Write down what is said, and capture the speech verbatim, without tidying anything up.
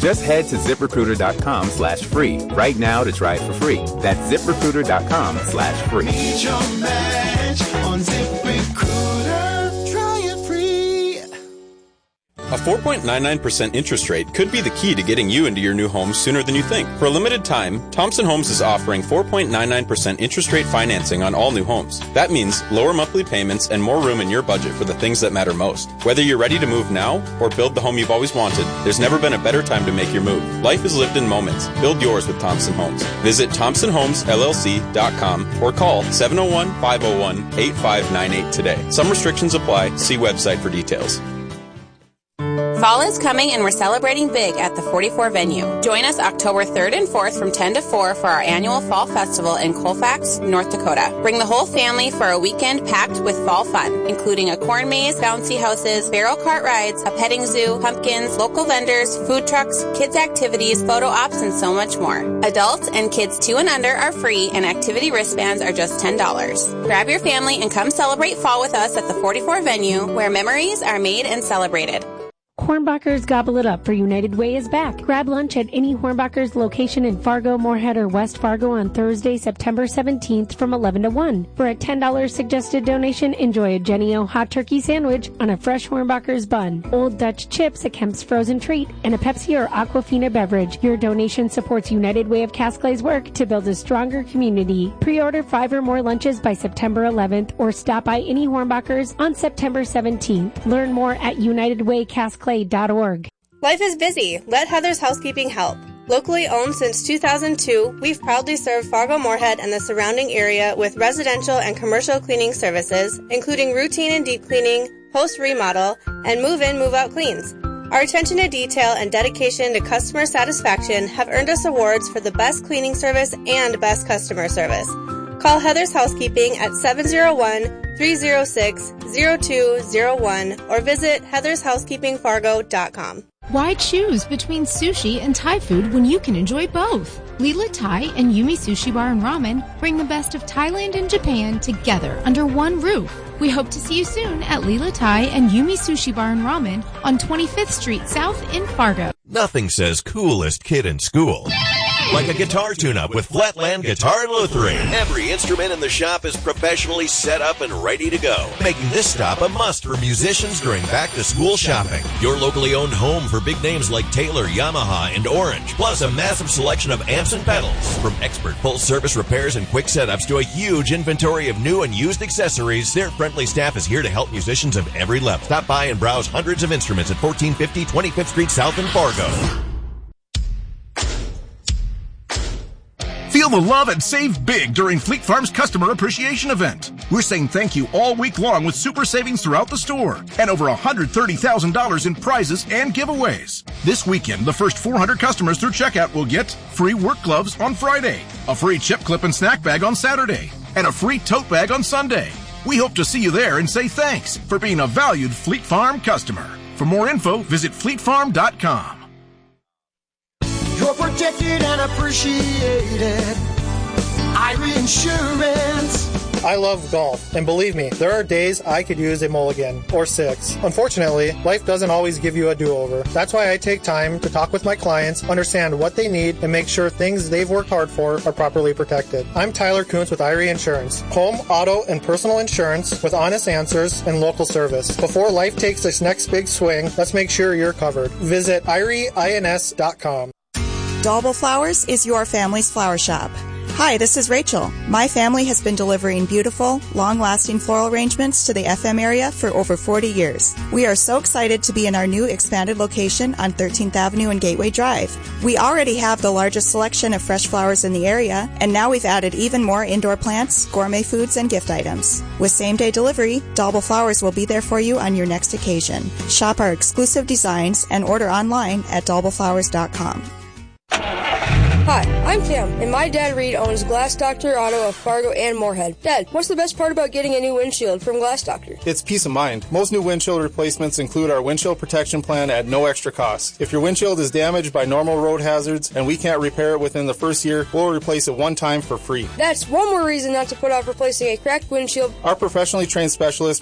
Just head to ZipRecruiter.com slash free right now to try it for free. That's ZipRecruiter.com slash free. Need your match on ZipRecruiter. Try it free. A four point nine nine percent interest rate could be the key to getting you into your new home sooner than you think. For a limited time, Thompson Homes is offering four point nine nine percent interest rate financing on all new homes. That means lower monthly payments and more room in your budget for the things that matter most. Whether you're ready to move now or build the home you've always wanted, there's never been a better time to make your move. Life is lived in moments. Build yours with Thompson Homes. Visit Thompson Homes L L C dot com or call seven oh one, five oh one, eight five nine eight today. Some restrictions apply. See website for details. Fall is coming and we're celebrating big at the forty-four venue. Join us October third and fourth from ten to four for our annual Fall Festival in Colfax, North Dakota. Bring the whole family for a weekend packed with fall fun, including a corn maze, bouncy houses, barrel cart rides, a petting zoo, pumpkins, local vendors, food trucks, kids activities, photo ops, and so much more. Adults and kids two and under are free and activity wristbands are just ten dollars. Grab your family and come celebrate fall with us at the forty-four venue where memories are made and celebrated. Hornbachers Gobble It Up for United Way is back. Grab lunch at any Hornbachers location in Fargo, Moorhead, or West Fargo on Thursday, September seventeenth from eleven to one. For a ten dollars suggested donation, enjoy a Jenny O hot turkey sandwich on a fresh Hornbachers bun, Old Dutch chips, a Kemp's frozen treat, and a Pepsi or Aquafina beverage. Your donation supports United Way of Casclay's work to build a stronger community. Pre-order five or more lunches by September eleventh or stop by any Hornbachers on September seventeenth. Learn more at united way casclay dot org. Life is busy. Let Heather's Housekeeping help. Locally owned since two thousand two, we've proudly served Fargo Moorhead and the surrounding area with residential and commercial cleaning services, including routine and deep cleaning, post-remodel, and move-in, move-out cleans. Our attention to detail and dedication to customer satisfaction have earned us awards for the best cleaning service and best customer service. Call Heather's Housekeeping at seven oh one, three oh six, oh two oh one or visit heathers housekeeping fargo dot com. Why choose between sushi and Thai food when you can enjoy both? Lila Thai and Yumi Sushi Bar and Ramen bring the best of Thailand and Japan together under one roof. We hope to see you soon at Lila Thai and Yumi Sushi Bar and Ramen on twenty-fifth Street South in Fargo. Nothing says coolest kid in school like a guitar tune-up with Flatland Guitar and Lutheran. Every instrument in the shop is professionally set up and ready to go, making this stop a must for musicians during back-to-school shopping. Your locally owned home for big names like Taylor, Yamaha, and Orange, plus a massive selection of amps and pedals. From expert full-service repairs and quick setups to a huge inventory of new and used accessories, their friendly staff is here to help musicians of every level. Stop by and browse hundreds of instruments at fourteen fifty twenty-fifth Street South in Fargo. Feel the love and save big during Fleet Farm's Customer Appreciation Event. We're saying thank you all week long with super savings throughout the store and over one hundred thirty thousand dollars in prizes and giveaways. This weekend, the first four hundred customers through checkout will get free work gloves on Friday, a free chip clip and snack bag on Saturday, and a free tote bag on Sunday. We hope to see you there and say thanks for being a valued Fleet Farm customer. For more info, visit fleet farm dot com. You're protected and appreciated. Irie Insurance. I love golf, and believe me, there are days I could use a mulligan, or six. Unfortunately, life doesn't always give you a do-over. That's why I take time to talk with my clients, understand what they need, and make sure things they've worked hard for are properly protected. I'm Tyler Kuntz with Irie Insurance. Home, auto, and personal insurance with honest answers and local service. Before life takes its next big swing, let's make sure you're covered. Visit irie ins dot com. Dalbo Flowers is your family's flower shop. Hi, this is Rachel. My family has been delivering beautiful, long-lasting floral arrangements to the F M area for over forty years. We are so excited to be in our new expanded location on thirteenth Avenue and Gateway Drive. We already have the largest selection of fresh flowers in the area, and now we've added even more indoor plants, gourmet foods, and gift items. With same-day delivery, Dalbo Flowers will be there for you on your next occasion. Shop our exclusive designs and order online at dalbo flowers dot com. Hi, I'm Tim, and my dad Reed owns Glass Doctor Auto of Fargo and Moorhead. Dad, what's the best part about getting a new windshield from Glass Doctor? It's peace of mind. Most new windshield replacements include our windshield protection plan at no extra cost. If your windshield is damaged by normal road hazards and we can't repair it within the first year, we'll replace it one time for free. That's one more reason not to put off replacing a cracked windshield. Our professionally trained specialists